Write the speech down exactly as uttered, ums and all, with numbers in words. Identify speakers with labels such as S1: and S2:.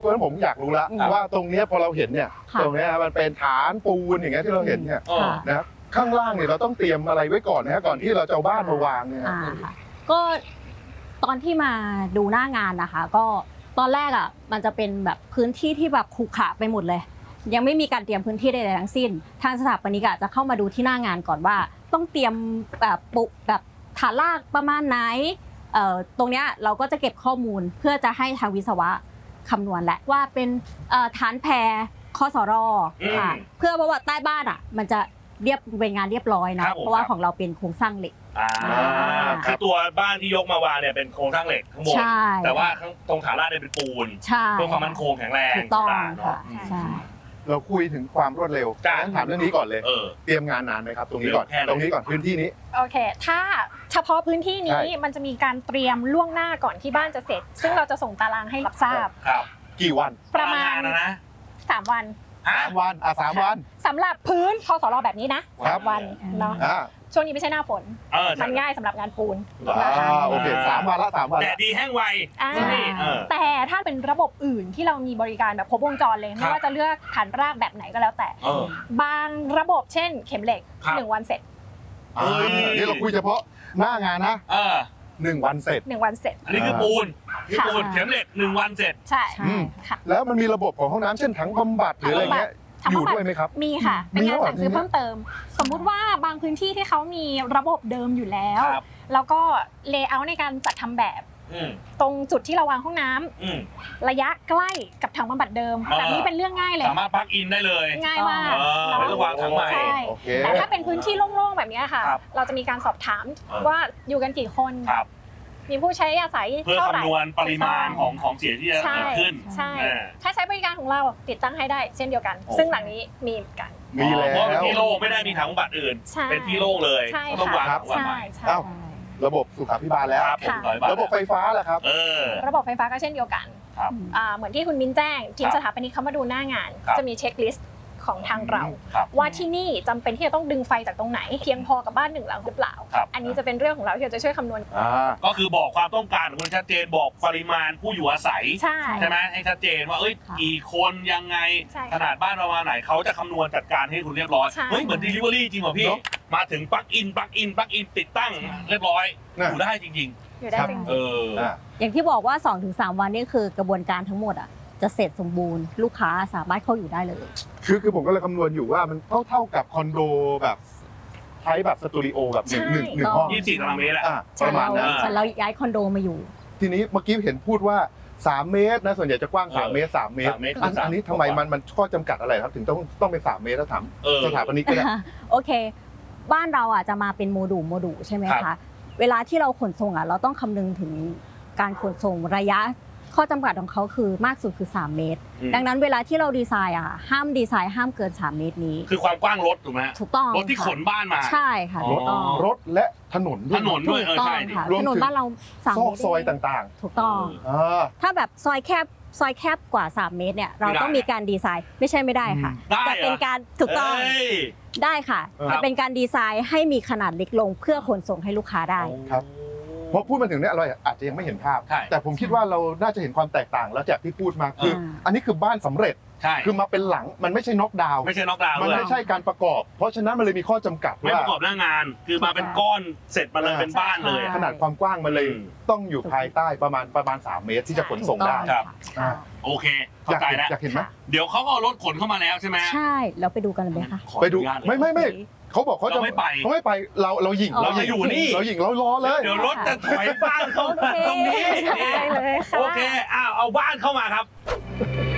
S1: เพราะฉะนั้นผมอยากรู้แล้วว่าตรงนี้พอเราเห็นเนี่ยตรงนี้มันเป็นฐานปูนอย่างเงี้ยที่เราเห็นเนี่ยนะข้างล่างเนี่ยเราต้องเตรียมอะไรไว้ก่อนนะก่อนที่เราจะเอาบ้านมาวางเนี่ย
S2: ก็ตอนที่มาดูหน้างานนะคะก็ตอนแรกอ่ะมันจะเป็นแบบพื้นที่ที่แบบขรุขระไปหมดเลยยังไม่มีการเตรียมพื้นที่ใดๆทั้งสิ้นทางสถาปนิกจะเข้ามาดูที่หน้างานก่อนว่าต้องเตรียมแบบปุแบบฐานรากประมาณไหนเอ่อตรงเนี้ยเราก็จะเก็บข้อมูลเพื่อจะให้ทางวิศวะคำนวณแหละว่าเป็นเอ่อฐานแพรคสรค่ะเพื่อว่าใต้บ้านอ่ะมันจะเรียบเป็นงานเรียบร้อยนะเพราะว่าของเราเป็นโครงสร้างเหล็ก
S3: คือตัวบ้านที่ยกมาวางเนี่ยเป็นโครงสร้างเหล็กข้างบนแต่ว่าตรงฐานรากเนี่ยเป็นปูนเพื่อความมั่นคงแข็งแรง
S2: ถูกต้องค่ะใช่
S1: เราคุยถึงความรวดเร็วถามเรื่องนี้ก่อนเลยเตรียมงานนานไหมครับตรงนี้ก่อนตรงนี้ก่อนพื้นที่นี้
S4: โอเคถ้าเฉพาะพื้นที่นี้มันจะมีการเตรียมล่วงหน้าก่อนที่บ้านจะเสร็จซึ่งเราจะส่งตารางให้รับทราบ
S1: กี่วัน
S4: ประมาณ
S3: นะ
S4: สามวัน
S1: สามวันอ่ะสามวัน
S4: สำหรับพื้นคสรแบบนี้นะสามวันเนาะช่วงนี้ไม่ใช่หน้าฝนมันง่ายสำหรับงานปูน
S1: โอเคสามวันละสามวัน
S3: แต่ดีแห้งไว
S4: แต่ถ้าเป็นระบบอื่นที่เรามีบริการแบบครบวงจรเลยไม่ว่าจะเลือกฐานรากแบบไหนก็แล้วแต่บางระบบเช่นเข็มเหล็กหนึ่งวันเสร็จ
S1: นี่เราคุยเฉพาะหน้างานนะหนึ่งวันเสร็จ
S4: หนึ่งวันเสร็จ
S3: อันนี้คือปูนคือปูนเข็มเหล็กหนึ่งวันเสร็จ
S4: ใช่
S1: ค่ะแล้วมันมีระบบของห้องน้ำเช่นถังบำบัดหรืออะไรเงี้ยอยู่ด้วยไหมครับ
S4: มีค่ะเป็นงานสั่งซื้อเพิ่มเติมสมมุติว่าบางพื้นที่ที่เขามีระบบเดิมอยู่แล้วแล้วก็เลเยอร์ในการจัดทำแบบตรงจุดที่เราวางห้องน้ำระยะใกล้กับถังบำบัดเดิมแบบนี้เป็นเรื่องง่ายเลย
S3: สามารถปลั๊กอินได้เลย
S4: ง่ายมาก
S3: ไม่ต้องวางถังใหม่
S4: แต่ถ้าเป็นพื้นที่โล่งๆแบบนี้ค่ะเราจะมีการสอบถามว่าอยู่กันกี่คนมีผู้ใช้อาศัย
S3: เพื่อคำนวณปริมาณของของเสียที่จะเกิดขึ้น
S4: ใช่ถ้าใช้บริการของเราติดตั้งให้ได้เช่นเดียวกันซึ่งหลังนี้มีเหมือนกัน
S1: มีแล้ว
S3: เพราะเป็นที่โล่งไม่ได้มีถังบำบัดอื่นเป็นที่โล่งเลยต้องวางถังบำบัดใหม่
S1: ระบบสุขาภิบาลแล้วระบบไฟฟ้าล่ะครับ
S4: ระบบไฟฟ้าก็เช่นเดียวกันเหมือนที่คุณมิ้นแจ้งทีมสถาปนิกเขามาดูหน้างานจะมีเช็คลิสต์ของทางเราว่าที่นี่จำเป็นที่จะต้องดึงไฟจากตรงไหนเพียงพอกับบ้านหนึ่งหลังหรือเปล่าอันนี้จะเป็นเรื่องของเราที่เราจะช่วยคำนวณ
S3: ก็คือบอกความต้องการคุณชัดเจนบอกปริมาณผู้อยู่อาศัยใช่ไหมให้ชัดเจนว่าเอ้ยกี่คนยังไงขนาดบ้านประมาณไหนเขาจะคำนวณจัดการให้คุณเรียบร้อยเฮ้ยเหมือน delivery จริงเหรอพี่มาถึงปลั๊กอินปลั๊กอินปลั๊กอินติดตั้งเรียบร้อยอยู่ได้จริง
S4: ๆอยู่ได้จริง
S2: ๆอย่างที่บอกว่า สองถึงสาม วันนี่คือกระบวนการทั้งหมดอ่ะจะเสร็จสมบูรณ์ลูกค้าสามารถเข้าอยู่ได้เลย
S1: คือคือผมก็เลยคำนวณอยู่ว่ามันเท่าเท่ากับคอนโดแบบใช้แบบสตูดิโอแบบหนึ่งหนึ่งหนึ่งห้อง
S3: ยี่สิบสี่ตารางเมตร
S1: อะประมาณนั้น
S2: เราย้ายคอนโดมาอยู่
S1: ทีนี้เมื่อกี้เห็นพูดว่าสามเมตรนะส่วนใหญ่จะกว้างสามเมตรสามเมตรอันนี้ทำไมมันมันข้อจำกัดอะไรครับถึงต้องต้องเป็นสามเมตรแล้วถามสถาปนิกก็ได้
S2: โอเคบ้านเราอ่ะจะมาเป็นโมดูลโมดูลใช่ไหมคะเวลาที่เราขนส่งอ่ะเราต้องคำนึงถึงการขนส่งระยะข้อจำกัดของเขาคือมากสุดคือสามเมตรดังนั้นเวลาที่เราดีไซน์อ่ะห้ามดีไซน์ห้ามเกินสามเมตรนี้
S3: คือความกว้างรถถูกไหม
S2: ถูกต้อง
S3: รถที่ขนบ้านมา
S2: ใช่ค่ะถูกต้อง
S1: รถและถนน
S3: ถนนด้วยเออใช่
S2: ถนนบ้านเรา
S1: สามเมตรซอยต่าง
S2: ๆถูกต้องถ้าแบบซอยแคบซอยแคบกว่าสามเมตรเนี่ยเราต้องมีการดีไซน์ไม่ใช่ไม่ได้ค่ะแต่เป็นการถูกต้องได้ค่ะแต่เป็นการดีไซน์ให้มีขนาดเล็กลงเพื่อขนส่งให้ลูกค้าได้
S1: ครับพอพูดมาถึงเนี่ยเราอาจจะยังไม่เห็นภาพแต่ผมคิดว่าเราน่าจะเห็นความแตกต่างแล้วจากที่พูดมาคืออันนี้คือบ้านสำเร็จคือมาเป็นหลังมันไม่ใช่น็อกดาวน์
S3: ไม่ใช่น็อกดาวน์
S1: มันไม่ใช่การประกอบเพราะฉะนั้นมันเลยมีข้อจำกัด
S3: ไม่ประกอบหน้างานคือมาเป็นก้อนเสร็จมาเลยเป็นบ้านเลย
S1: ขนาดความกว้างมันเลยต้องอยู่ภายใต้ประมาณประมาณสามเมตรที่จะขนส่งได้
S3: ครับโอเคเข้าใจแล้ว
S1: อยากเห็นไหม
S3: เดี๋ยวเขาก็รถขนเข้ามาแล้วใช่ไหม
S2: ใช่เราไปดูกันเลยไหมคะ
S1: ไปดูไม่ไม่ไม่เขาบอกเขาจะ
S3: ไม่ไป
S1: เขาไม่ไปเราเราหยิ่ง
S3: เราจะอยู่นี่
S1: เราหยิ่งเรารอเลย
S3: เดี๋ยวรถจะถอยบ้านเขาตรงนี้โอเคอ้าวเอาบ้านเข้ามาครับ